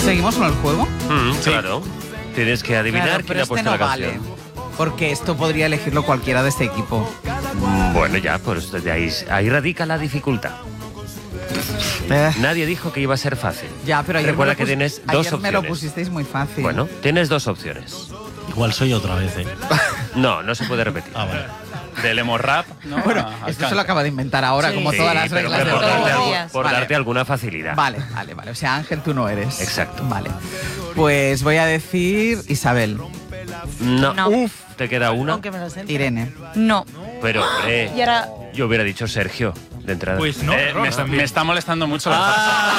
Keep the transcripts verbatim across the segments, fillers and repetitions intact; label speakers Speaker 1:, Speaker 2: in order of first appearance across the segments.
Speaker 1: ¿Seguimos con el juego?
Speaker 2: Mm, sí. Claro. Tienes que adivinar
Speaker 1: claro,
Speaker 2: quién ha
Speaker 1: este
Speaker 2: puesto
Speaker 1: no
Speaker 2: la canción.
Speaker 1: vale, porque esto podría elegirlo cualquiera de este equipo.
Speaker 2: Mm, bueno, ya, pues de ahí, ahí radica la dificultad.
Speaker 1: Eh.
Speaker 2: Nadie dijo que iba a ser fácil.
Speaker 1: Ya, pero ayer
Speaker 2: Recuerda
Speaker 1: me lo
Speaker 2: que
Speaker 1: pus-
Speaker 2: tienes
Speaker 1: ayer
Speaker 2: dos opciones.
Speaker 1: me lo pusisteis muy fácil.
Speaker 2: Bueno, tienes dos opciones.
Speaker 3: Igual soy otra vez, ¿eh?
Speaker 2: No, no se puede repetir.
Speaker 3: Ah, vale.
Speaker 4: Del emo rap, ¿no?
Speaker 1: Bueno,
Speaker 4: A-
Speaker 1: esto
Speaker 4: al
Speaker 1: se lo acaba de inventar ahora,
Speaker 5: Sí.
Speaker 1: como
Speaker 2: Sí,
Speaker 1: todas las
Speaker 2: pero
Speaker 1: reglas de
Speaker 2: por,
Speaker 5: todos
Speaker 2: darte,
Speaker 5: los
Speaker 2: algo-
Speaker 5: días.
Speaker 2: por
Speaker 1: Vale.
Speaker 2: darte alguna facilidad.
Speaker 1: Vale, vale, vale. O sea, Ángel, tú no eres.
Speaker 2: Exacto.
Speaker 1: Vale. Pues voy a decir Isabel.
Speaker 2: No.
Speaker 5: No.
Speaker 2: Uf, te queda una.
Speaker 5: Aunque me lo sé.
Speaker 1: Irene.
Speaker 5: No.
Speaker 2: Pero, hombre,
Speaker 5: Y ahora...
Speaker 2: yo hubiera dicho Sergio, de entrada.
Speaker 6: Pues no,
Speaker 4: Eh,
Speaker 6: error
Speaker 4: me, está,
Speaker 6: también.
Speaker 4: me está molestando mucho la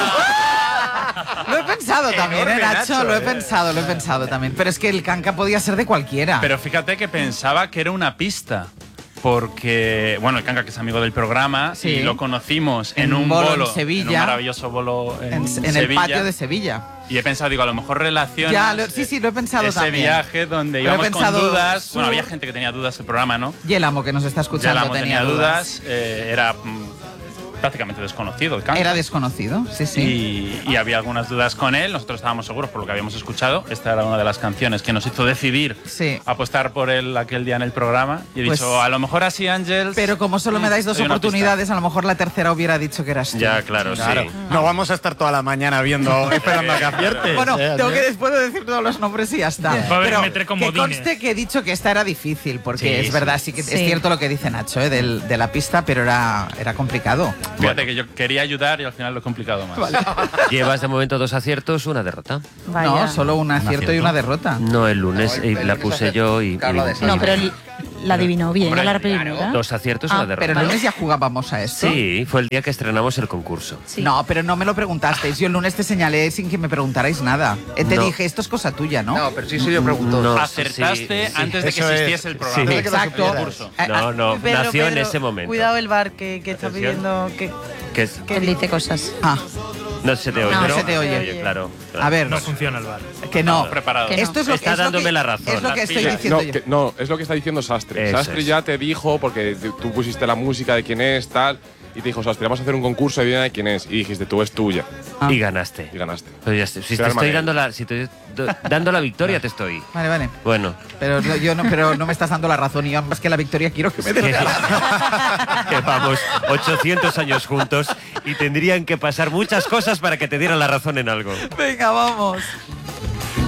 Speaker 1: Lo he pensado también, ¿eh,
Speaker 4: Enorme,
Speaker 1: Nacho?
Speaker 4: Nacho,
Speaker 1: Lo he
Speaker 4: eh.
Speaker 1: pensado, lo he pensado también. Pero es que el canca podía ser de cualquiera.
Speaker 4: Pero fíjate que pensaba que era una pista. Porque, bueno, el Canca, que es amigo del programa,
Speaker 1: Sí.
Speaker 4: y lo conocimos en,
Speaker 1: En un
Speaker 4: un
Speaker 1: bolo
Speaker 4: bolo,
Speaker 1: en Sevilla.
Speaker 4: en un maravilloso bolo en,
Speaker 1: en, en el
Speaker 4: Sevilla.
Speaker 1: patio de Sevilla.
Speaker 4: Y he pensado, digo, a lo mejor relacionas
Speaker 1: Ya, lo- sí, sí, lo he pensado
Speaker 4: ese
Speaker 1: también.
Speaker 4: viaje donde
Speaker 1: Pero he
Speaker 4: íbamos
Speaker 1: pensado,
Speaker 4: con dudas.
Speaker 1: sur-
Speaker 4: Bueno, había gente que tenía dudas del programa, ¿no?
Speaker 1: Y el amo que nos está
Speaker 4: Ya
Speaker 1: escuchando
Speaker 4: la amo
Speaker 1: tenía, dudas.
Speaker 4: eh, era mm, prácticamente desconocido el Canca.
Speaker 1: Era desconocido, sí, sí.
Speaker 4: Y, y había algunas dudas con él. Nosotros estábamos seguros por lo que habíamos escuchado. Esta era una de las canciones que nos hizo decidir
Speaker 1: Sí.
Speaker 4: apostar por él aquel día en el programa. Y he
Speaker 1: Pues-
Speaker 4: dicho, a lo mejor así, Ángels.
Speaker 1: Pero como solo me dais dos
Speaker 4: hay una
Speaker 1: oportunidades, a lo mejor la tercera hubiera dicho que eras tú.
Speaker 2: Ya, claro,
Speaker 7: Claro,
Speaker 2: sí.
Speaker 7: no vamos a estar toda la mañana viendo, esperando a que aciertes.
Speaker 1: Bueno,
Speaker 7: ¿eh,
Speaker 1: tengo que
Speaker 7: Andrés?
Speaker 1: después de decir todos los nombres y ya está.
Speaker 6: Va a haber
Speaker 1: Pero
Speaker 6: que meter
Speaker 1: que
Speaker 6: comodines.
Speaker 1: conste que he dicho que esta era difícil, porque
Speaker 2: Sí,
Speaker 1: es
Speaker 2: sí.
Speaker 1: verdad, sí que
Speaker 5: Sí.
Speaker 1: es cierto lo que dice Nacho, ¿eh? Del- de la pista, pero era, era complicado.
Speaker 4: Fíjate que yo quería ayudar y al final lo he complicado más.
Speaker 2: Llevas de momento dos aciertos, una derrota.
Speaker 5: Vaya.
Speaker 1: No, solo un acierto y
Speaker 3: acierto.
Speaker 1: una derrota.
Speaker 2: No, el lunes
Speaker 8: No, el-
Speaker 2: eh,
Speaker 8: el
Speaker 2: la
Speaker 8: lunes
Speaker 2: puse
Speaker 8: hace
Speaker 2: yo y,
Speaker 8: Carla de
Speaker 2: y-
Speaker 5: No, pero l- la adivinó bien,
Speaker 4: Hombre,
Speaker 5: a la
Speaker 4: claro.
Speaker 5: primera.
Speaker 2: dos aciertos y
Speaker 5: Ah,
Speaker 2: una derrota.
Speaker 1: Pero el lunes ya jugábamos a esto.
Speaker 2: Sí, fue el día que estrenamos el concurso.
Speaker 5: Sí.
Speaker 1: No, pero no me lo preguntasteis. Yo el lunes te señalé sin que me preguntarais nada. Eh, Te
Speaker 2: No.
Speaker 1: dije, esto es cosa tuya, ¿no?
Speaker 8: No, pero sí soy yo preguntó.
Speaker 2: No,
Speaker 4: Acertaste
Speaker 2: sí, sí.
Speaker 4: antes de que
Speaker 7: Eso es.
Speaker 4: existiese el programa.
Speaker 2: Sí.
Speaker 1: Exacto.
Speaker 8: Concurso.
Speaker 1: Eh,
Speaker 2: No, no,
Speaker 5: Pedro,
Speaker 2: nació en
Speaker 5: Pedro,
Speaker 2: ese momento.
Speaker 5: Cuidado el bar que, que está
Speaker 2: Atención.
Speaker 5: pidiendo que,
Speaker 2: Que es-
Speaker 5: que dice cosas.
Speaker 1: Ah,
Speaker 2: no se te oye.
Speaker 1: No,
Speaker 2: ¿no?
Speaker 1: se te oye.
Speaker 2: Claro, claro.
Speaker 1: a ver,
Speaker 6: No funciona el bar.
Speaker 1: que no.
Speaker 4: Estamos preparados.
Speaker 5: Que no.
Speaker 1: Esto es lo,
Speaker 2: Está
Speaker 1: es lo
Speaker 2: dándome
Speaker 1: que-
Speaker 2: la razón.
Speaker 1: Es lo que
Speaker 4: Las
Speaker 1: estoy
Speaker 4: pilas.
Speaker 1: diciendo
Speaker 9: No,
Speaker 1: yo.
Speaker 9: que- no, es lo que está diciendo Sastre.
Speaker 2: Eso
Speaker 9: Sastre
Speaker 2: es.
Speaker 9: ya te dijo, porque tú tú pusiste la música de quién es, tal, y te dijo, Sastre, vamos a hacer un concurso, adivina de quién es. Y dijiste, tú es tuya.
Speaker 1: Ah.
Speaker 2: Y ganaste.
Speaker 9: Y ganaste.
Speaker 2: Pero ya estoy- si te
Speaker 9: Será
Speaker 2: estoy
Speaker 9: Manel.
Speaker 2: dando la, si te do- dando la victoria, te estoy.
Speaker 1: Vale, vale.
Speaker 2: Bueno,
Speaker 1: Pero no- yo no, pero no me estás dando la razón y yo más que la victoria quiero que me des.
Speaker 2: que vamos ochocientos años juntos y tendrían que pasar muchas cosas para que te dieran la razón en algo.
Speaker 1: Venga, vamos.